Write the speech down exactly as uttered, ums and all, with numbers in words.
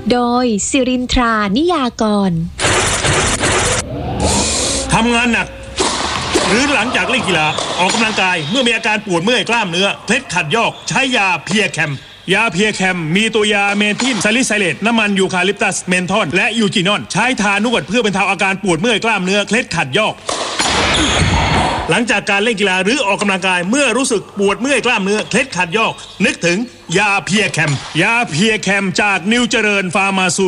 โดยสิรินทรานิยากรทำงานหนักหรือหลังจากเล่นกีฬาออกกำลังกายเมื่อมีอาการปวดเมื่อยกล้ามเนื้อเคล็ดขัดยอกใช้ยาเพียแคมยาเพียแคมมีตัวยาเมทิลซาลิไซเลตน้ำมันยูคาลิปตัสเมนทอลและยูจีนอนใช้ทานวดเพื่อบรรเทาอาการปวดเมื่อยกล้ามเนื้อเคล็ดขัดยอกหลังจากการเล่นกีฬาหรือออกกำลังกายเมื่อรู้สึกปวดเมื่อยกล้ามเนื้อเคล็ดขัดยอกนึกถึงยาเพียแคมยาเพียแคมจากนิวเจริญฟาร์มาซู